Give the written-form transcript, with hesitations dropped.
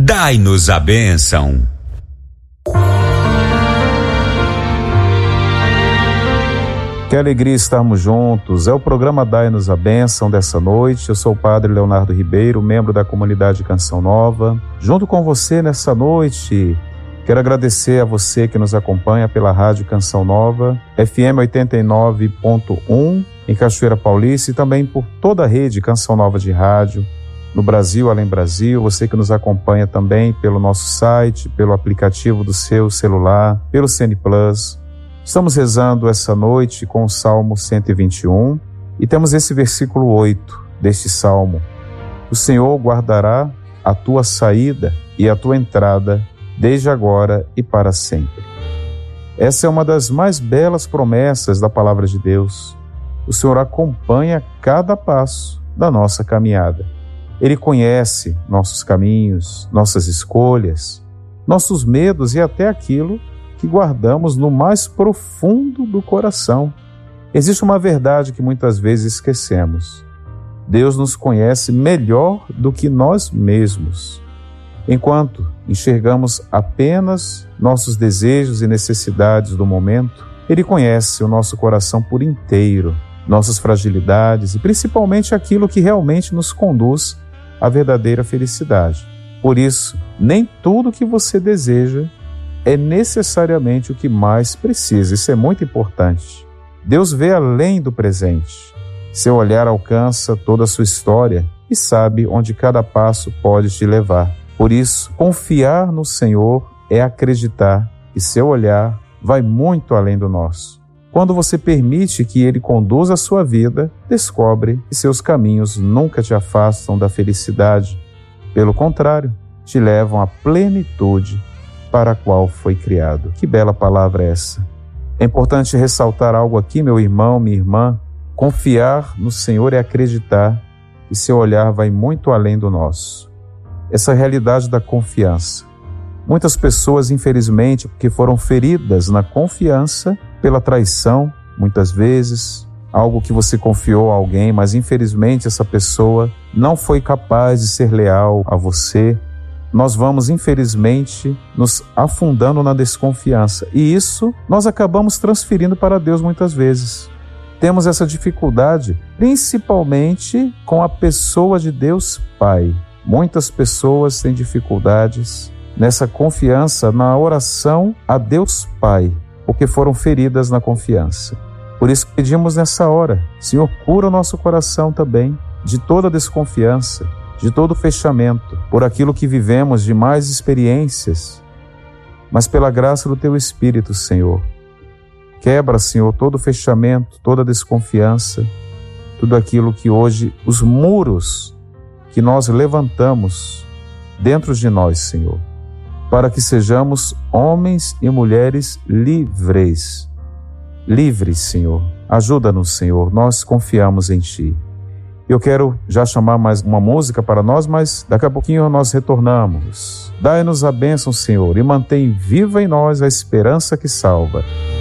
Dai-nos a bênção. Que alegria estarmos juntos. É o programa Dai-nos a Bênção dessa noite. Eu sou o Padre Leonardo Ribeiro, membro da comunidade Canção Nova. Junto com você nessa noite, quero agradecer a você que nos acompanha pela Rádio Canção Nova, FM 89.1 em Cachoeira Paulista e também por toda a rede Canção Nova de rádio, no Brasil, além Brasil. Você que nos acompanha também pelo nosso site, pelo aplicativo do seu celular, pelo CN Plus. Estamos rezando essa noite com o Salmo 121 e temos esse versículo 8 deste Salmo. O Senhor guardará a tua saída e a tua entrada desde agora e para sempre. Essa é uma das mais belas promessas da palavra de Deus. O Senhor acompanha cada passo da nossa caminhada. Ele conhece nossos caminhos, nossas escolhas, nossos medos e até aquilo que guardamos no mais profundo do coração. Existe uma verdade que muitas vezes esquecemos. Deus nos conhece melhor do que nós mesmos. Enquanto enxergamos apenas nossos desejos e necessidades do momento, Ele conhece o nosso coração por inteiro, nossas fragilidades e principalmente aquilo que realmente nos conduz à verdadeira felicidade. Por isso, nem tudo que você deseja é necessariamente o que mais precisa. Isso é muito importante. Deus vê além do presente. Seu olhar alcança toda a sua história e sabe onde cada passo pode te levar. Por isso, confiar no Senhor é acreditar que seu olhar vai muito além do nosso. Quando você permite que Ele conduza a sua vida, descobre que seus caminhos nunca te afastam da felicidade. Pelo contrário, te levam à plenitude para a qual foi criado. Que bela palavra é essa! É importante ressaltar algo aqui, meu irmão, minha irmã. Confiar no Senhor é acreditar que seu olhar vai muito além do nosso. Essa realidade da confiança. Muitas pessoas, infelizmente, porque foram feridas na confiança pela traição, muitas vezes, algo que você confiou a alguém, mas infelizmente essa pessoa não foi capaz de ser leal a você. Nós vamos, infelizmente, nos afundando na desconfiança. E isso nós acabamos transferindo para Deus muitas vezes. Temos essa dificuldade, principalmente com a pessoa de Deus Pai. Muitas pessoas têm dificuldades nessa confiança, na oração a Deus Pai, porque foram feridas na confiança. Por isso pedimos nessa hora, Senhor, cura o nosso coração também de toda desconfiança, de todo fechamento, por aquilo que vivemos de mais experiências, mas pela graça do Teu Espírito, Senhor. Quebra, Senhor, todo fechamento, toda desconfiança, tudo aquilo que hoje, os muros que nós levantamos dentro de nós, Senhor, para que sejamos homens e mulheres livres. Livres, Senhor. Ajuda-nos, Senhor, nós confiamos em Ti. Eu quero já chamar mais uma música para nós, mas daqui a pouquinho nós retornamos. Dai-nos a bênção, Senhor, e mantém viva em nós a esperança que salva.